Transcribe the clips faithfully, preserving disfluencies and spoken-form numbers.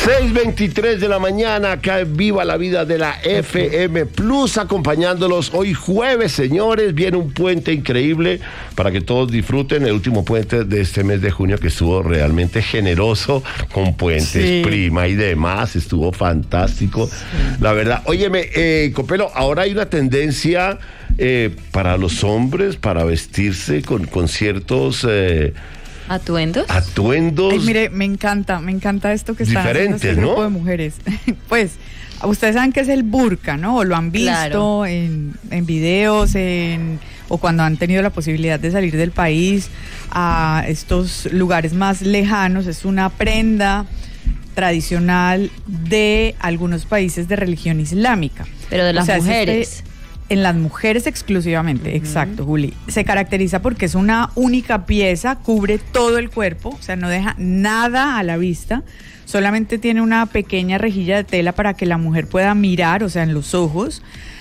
seis veintitrés de la mañana, acá en Viva la Vida de la F M Plus, acompañándolos hoy jueves, señores. Viene un puente increíble para que todos disfruten, el último puente de este mes de junio, que estuvo realmente generoso, con puentes, sí, prima y demás, estuvo fantástico, sí, la verdad. Óyeme, eh, Copelo, ahora hay una tendencia eh, para los hombres, para vestirse con, con ciertos... Eh, ¿Atuendos? Atuendos. Ay, mire, me encanta, me encanta esto que están haciendo este ¿no? grupo de mujeres. Pues, ustedes saben que es el burka, ¿no? O lo han visto, claro, en, en videos, en, o cuando han tenido la posibilidad de salir del país a estos lugares más lejanos. Es una prenda tradicional de algunos países de religión islámica. Pero de las, o sea, mujeres. Este, en las mujeres exclusivamente, uh-huh. Exacto, Juli. Se caracteriza porque es una única pieza, cubre todo el cuerpo, o sea, no deja nada a la vista, solamente tiene una pequeña rejilla de tela para que la mujer pueda mirar, o sea, en los ojos,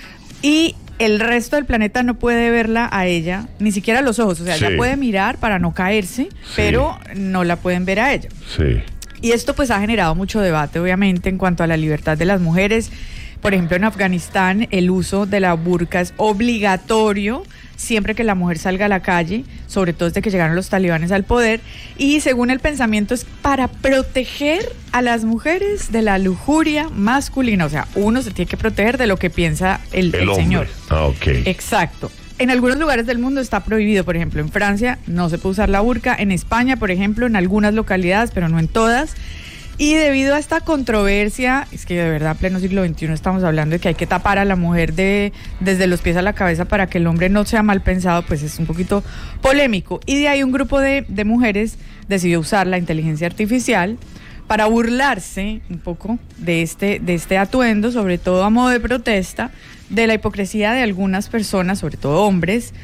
y el resto del planeta no puede verla a ella, ni siquiera los ojos, o sea, sí, ella puede mirar para no caerse, sí, pero no la pueden ver a ella. Sí. Y esto pues ha generado mucho debate, obviamente, en cuanto a la libertad de las mujeres. Por ejemplo, en Afganistán el uso de la burka es obligatorio siempre que la mujer salga a la calle, sobre todo desde que llegaron los talibanes al poder, y según el pensamiento es para proteger a las mujeres de la lujuria masculina, o sea, uno se tiene que proteger de lo que piensa el, el, el señor. Ah, ok. Exacto. En algunos lugares del mundo está prohibido, por ejemplo, en Francia no se puede usar la burka, en España, por ejemplo, en algunas localidades, pero no en todas. Y debido a esta controversia, es que de verdad, pleno siglo veintiuno estamos hablando de que hay que tapar a la mujer de, desde los pies a la cabeza para que el hombre no sea mal pensado, pues es un poquito polémico. Y de ahí un grupo de, de mujeres decidió usar la inteligencia artificial para burlarse un poco de este, de este atuendo, sobre todo a modo de protesta, de la hipocresía de algunas personas, sobre todo hombres,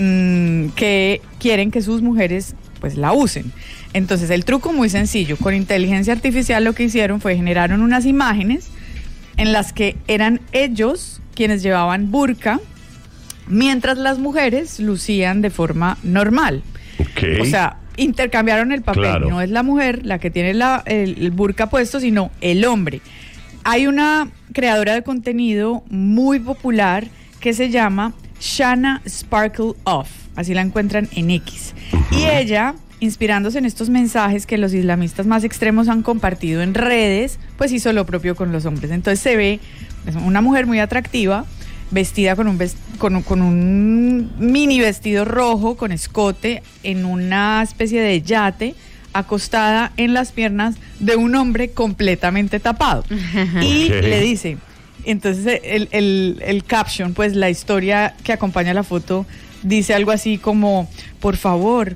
mmm, que quieren que sus mujeres pues la usen. Entonces el truco muy sencillo, con inteligencia artificial lo que hicieron fue generaron unas imágenes en las que eran ellos quienes llevaban burka, mientras las mujeres lucían de forma normal. Okay. O sea, intercambiaron el papel, claro, no es la mujer la que tiene la, el, el burka puesto, sino el hombre. Hay una creadora de contenido muy popular que se llama Shanna Sparkle Off, así la encuentran en X. Uh-huh. Y ella, inspirándose en estos mensajes que los islamistas más extremos han compartido en redes, pues hizo lo propio con los hombres. Entonces se ve una mujer muy atractiva, vestida con un, vest- con, con un mini vestido rojo, con escote, en una especie de yate, acostada en las piernas de un hombre completamente tapado. Uh-huh. Y okay, le dice, entonces el, el, el caption, pues la historia que acompaña la foto, dice algo así como, por favor,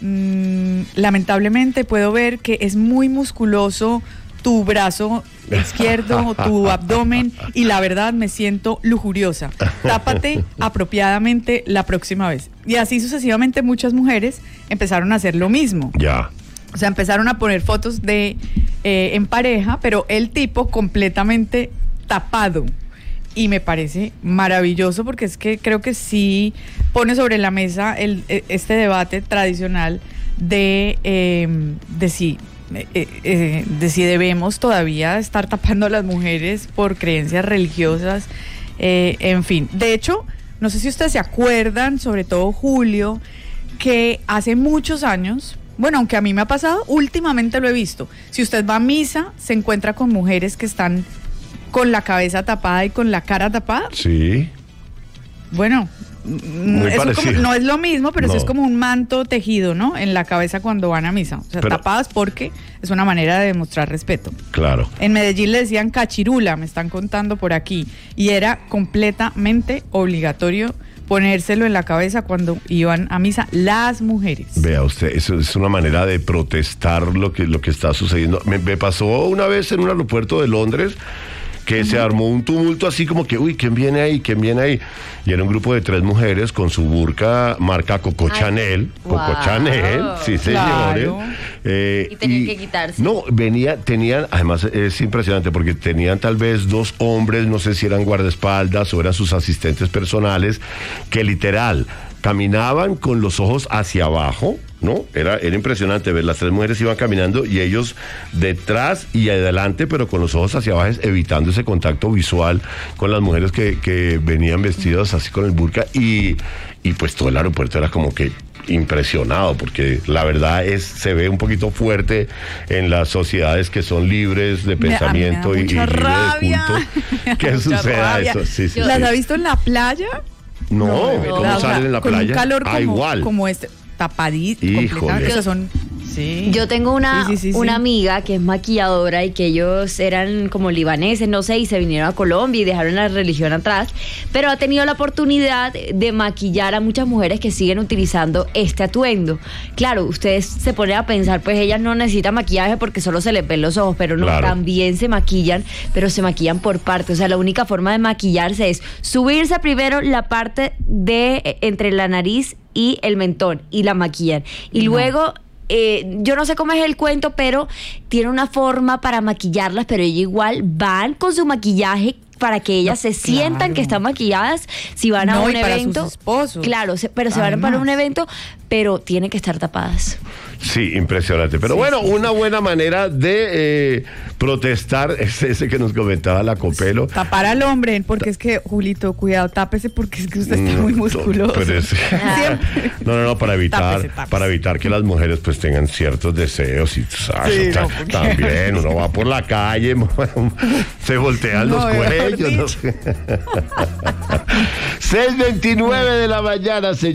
mmm, lamentablemente puedo ver que es muy musculoso tu brazo izquierdo, tu abdomen, y la verdad me siento lujuriosa. Tápate apropiadamente la próxima vez. Y así sucesivamente muchas mujeres empezaron a hacer lo mismo. Ya. O sea, empezaron a poner fotos de eh, en pareja, pero el tipo completamente tapado. Y me parece maravilloso porque es que creo que sí pone sobre la mesa el, este debate tradicional de, eh, de, si, eh, eh, de si debemos todavía estar tapando a las mujeres por creencias religiosas, eh, en fin. De hecho, no sé si ustedes se acuerdan, sobre todo Julio, que hace muchos años, bueno, aunque a mí me ha pasado, últimamente lo he visto, si usted va a misa, se encuentra con mujeres que están con la cabeza tapada y con la cara tapada. Sí. Bueno, eso como, no es lo mismo, pero no, sí es como un manto tejido, ¿no? En la cabeza cuando van a misa. O sea, pero, tapadas porque es una manera de demostrar respeto. Claro. En Medellín le decían cachirula, me están contando por aquí. Y era completamente obligatorio ponérselo en la cabeza cuando iban a misa las mujeres. Vea usted, eso es una manera de protestar lo que, lo que está sucediendo. Me, me pasó una vez en un aeropuerto de Londres que uh-huh. se armó un tumulto así como que, uy, ¿quién viene ahí? ¿Quién viene ahí? Y era un grupo de tres mujeres con su burka marca Coco Ay, Chanel. Wow. Coco Chanel, sí señores. Claro. Eh, y tenían y, que quitarse. No, venía, tenían, además es impresionante porque tenían tal vez dos hombres, no sé si eran guardaespaldas o eran sus asistentes personales, que literal caminaban con los ojos hacia abajo, ¿no? Era, era impresionante ver, las tres mujeres iban caminando y ellos detrás y adelante, pero con los ojos hacia abajo, evitando ese contacto visual con las mujeres que, que venían vestidas así con el burka, y, y pues todo el aeropuerto era como que impresionado, porque la verdad es, se ve un poquito fuerte en las sociedades que son libres de pensamiento me, me y, y libres de culto. ¿Qué suceda eso? Sí, sí, ¿Las sí. ha visto en la playa? No, no ¿cómo la, salen en la con playa? Un calor como, ah, igual. como este, tapadito. Híjole. Esos son... Sí. Yo tengo una, sí, sí, sí, una sí. amiga que es maquilladora y que ellos eran como libaneses, no sé, y se vinieron a Colombia y dejaron la religión atrás, pero ha tenido la oportunidad de maquillar a muchas mujeres que siguen utilizando este atuendo. Claro, ustedes se ponen a pensar, pues ellas no necesitan maquillaje porque solo se les ven los ojos, pero no, claro. También se maquillan, pero se maquillan por parte. O sea, la única forma de maquillarse es subirse primero la parte de entre la nariz y el mentón y la maquillan. Y no. luego... Eh, yo no sé cómo es el cuento, pero tiene una forma para maquillarlas, pero ellas igual van con su maquillaje para que ellas no, se claro. sientan que están maquilladas. Si van a no, un y para evento, sus esposos. Claro, se, pero se Además. van para un evento, pero tienen que estar tapadas. Sí, impresionante. Pero sí, bueno, sí, una buena manera de eh, protestar es ese que nos comentaba la Copelo. Tapar al hombre, porque es que, Julito, cuidado, tápese porque es que usted está muy musculoso. No, es, no, no, no, para evitar, tápese, tápese. para evitar que las mujeres pues tengan ciertos deseos y ¿sabes? Sí, no, porque... también uno va por la calle, se voltean no, los cuellos. No sé. seis veintinueve de la mañana, señor.